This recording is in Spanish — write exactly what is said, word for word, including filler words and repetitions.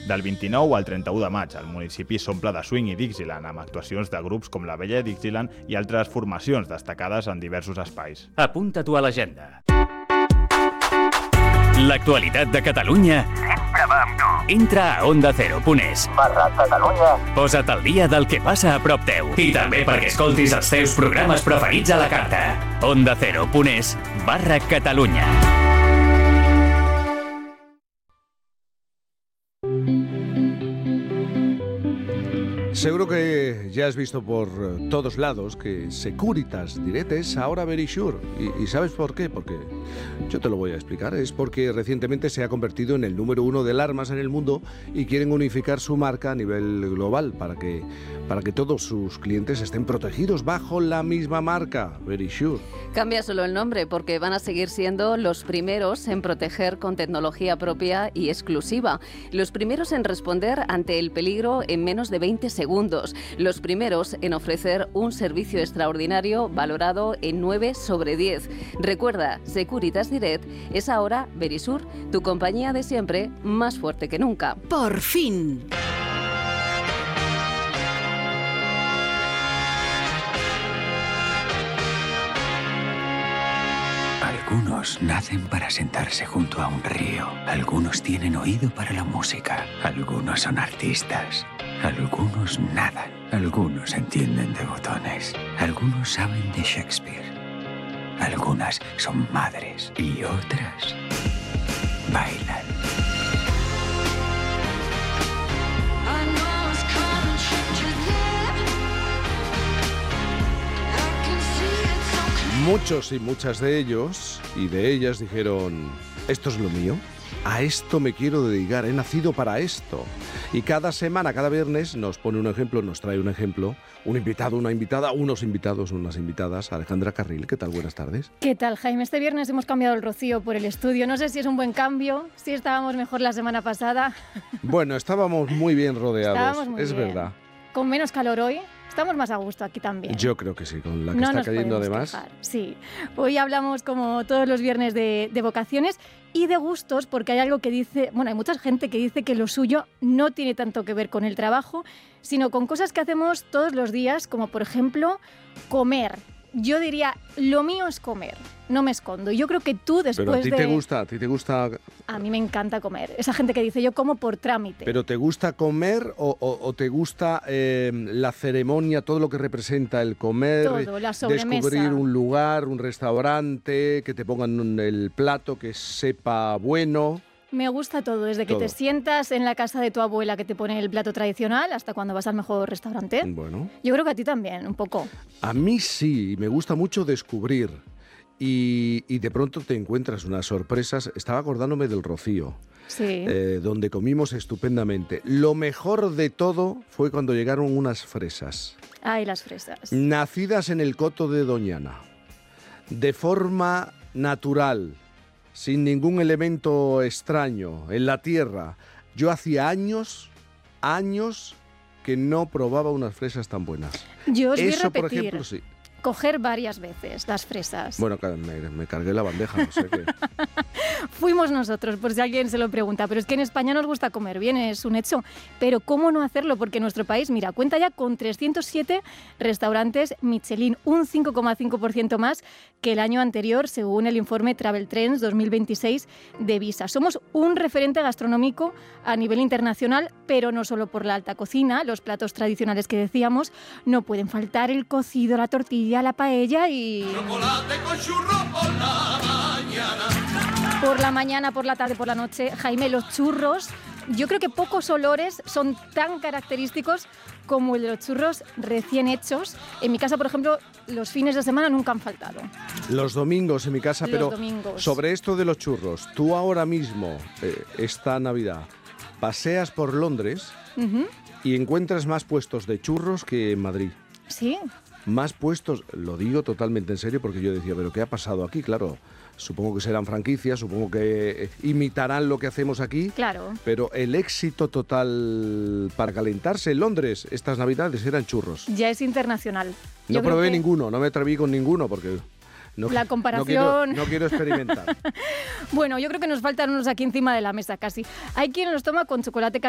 Del vint-i-nou al trenta-u de maig, el municipi s'omple de swing i Dixieland, amb actuacions de grups com la Bella Dixieland i altres formacions destacades en diversos espais. Apunta-t'ho a l'agenda. L'actualitat de Catalunya sempre va amb tu. entra a onda cero punt es. Barra Catalunya. Posa't al dia del que passa a prop teu. I també perquè escoltis els teus programes preferits a la carta. onda cero punt es barra Catalunya. Seguro que ya has visto por todos lados que Securitas Direct es ahora Verisure. ¿Y, ¿Y sabes por qué? Porque yo te lo voy a explicar. Es porque recientemente se ha convertido en el número uno de alarmas en el mundo y quieren unificar su marca a nivel global para que, para que todos sus clientes estén protegidos bajo la misma marca, Verisure. Cambia solo el nombre porque van a seguir siendo los primeros en proteger con tecnología propia y exclusiva. Los primeros en responder ante el peligro en menos de veinte segundos. Los primeros en ofrecer un servicio extraordinario valorado en nueve sobre diez. Recuerda, Securitas Direct es ahora Verisure, tu compañía de siempre, más fuerte que nunca. ¡Por fin! Algunos nacen para sentarse junto a un río. Algunos tienen oído para la música. Algunos son artistas. Algunos nadan. Algunos entienden de botones. Algunos saben de Shakespeare. Algunas son madres y otras bailan. Muchos y muchas de ellos y de ellas dijeron, esto es lo mío, a esto me quiero dedicar, he nacido para esto. Y cada semana, cada viernes nos pone un ejemplo, nos trae un ejemplo, un invitado, una invitada, unos invitados, unas invitadas. Alejandra Carril, ¿qué tal? Buenas tardes. ¿Qué tal, Jaime? Este viernes hemos cambiado el rocío por el estudio. No sé si es un buen cambio, si estábamos mejor la semana pasada. Bueno, estábamos muy bien rodeados, Estábamos muy es bien. verdad. Con menos calor hoy. Estamos más a gusto aquí también. Yo creo que sí, con la que no está nos cayendo podemos además. quejar. Sí, hoy hablamos como todos los viernes de, de vocaciones y de gustos, porque hay algo que dice, bueno, hay mucha gente que dice que lo suyo no tiene tanto que ver con el trabajo, sino con cosas que hacemos todos los días, como por ejemplo comer. Yo diría, lo mío es comer, no me escondo. Yo creo que tú después Pero a ti de... te gusta, a ti te gusta... A mí me encanta comer. Esa gente que dice, yo como por trámite. ¿Pero te gusta comer o, o, o te gusta eh, la ceremonia, todo lo que representa el comer? Todo, la sobremesa. Descubrir un lugar, un restaurante, que te pongan un- el plato que sepa bueno. Me gusta todo, desde que Todo. te sientas en la casa de tu abuela que te pone el plato tradicional hasta cuando vas al mejor restaurante. Bueno, Yo creo que a ti también, un poco. a mí sí, me gusta mucho descubrir. Y, y de pronto te encuentras unas sorpresas. Estaba acordándome del Rocío, Sí. eh, donde comimos estupendamente. Lo mejor de todo fue cuando llegaron unas fresas, Ay, las fresas. nacidas en el coto de Doñana, de forma natural, sin ningún elemento extraño, en la tierra. Yo hacía años, años que no probaba unas fresas tan buenas. Yo os voy a Eso, por repetir, ejemplo, sí. coger varias veces las fresas. Bueno, ca- me, me cargué la bandeja, no sé qué. Fuimos nosotros, por si alguien se lo pregunta. Pero es que en España nos gusta comer bien, es un hecho. Pero ¿cómo no hacerlo? Porque nuestro país, mira, cuenta ya con trescientos siete restaurantes Michelin, un cinco coma cinco por ciento más que el año anterior, según el informe Travel Trends dos mil veintiséis de Visa. Somos un referente gastronómico a nivel internacional, pero no solo por la alta cocina. Los platos tradicionales que decíamos, no pueden faltar el cocido, la tortilla, la paella y... Chocolate con churro por la mañana. Por la mañana, por la tarde, por la noche. Jaime, los churros, yo creo que pocos olores son tan característicos como el de los churros recién hechos. En mi casa, por ejemplo, los fines de semana nunca han faltado. Los domingos en mi casa, Los pero domingos. sobre esto de los churros, tú ahora mismo, eh, esta Navidad, paseas por Londres Ujú. y encuentras más puestos de churros que en Madrid. Sí, Más puestos, lo digo totalmente en serio porque yo decía, ¿pero qué ha pasado aquí? Claro, supongo que serán franquicias, supongo que eh, imitarán lo que hacemos aquí. claro. Pero el éxito total para calentarse en Londres estas Navidades eran churros. Ya es internacional. No Yo creo probé que ninguno, no me atreví con ninguno porque no, La no comparación- quiero, no quiero experimentar. Bueno, yo creo que nos faltan unos aquí encima de la mesa casi. Hay quien los toma con chocolate caliente.